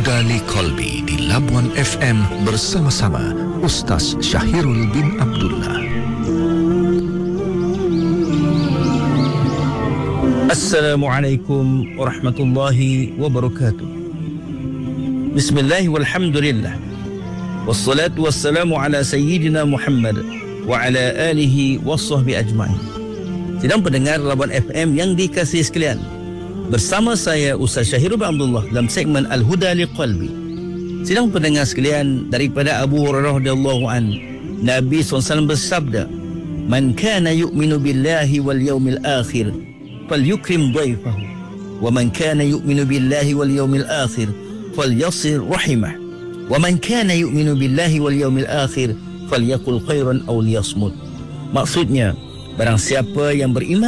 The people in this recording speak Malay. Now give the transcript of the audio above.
Al-Huda li Qalbi di Labuan FM bersama-sama Ustaz Syahirul bin Abdullah. Assalamualaikum warahmatullahi wabarakatuh. Bismillah walhamdulillah. Wassalatu wassalamu ala sayyidina Muhammad wa ala alihi wassahbi ajma'in. Sidang pendengar Labuan FM yang dikasihi sekalian, bersama saya Ustaz Syahirul bin Abdullah dalam segmen Al-Huda li Qalbi. Sidang pendengar sekalian, daripada Abu Hurairah radhiyallahu an, Nabi SAW bersabda, "Man kana yu'minu billahi wal yawmil akhir falyukrim dhaifahu, wa man kana yu'minu billahi wal yawmil akhir falyasir rahimah, wa man kana yu'minu billahi wal yawmil akhir falyaqul khairan aw liyasmut." Maksudnya, barang siapa yang beriman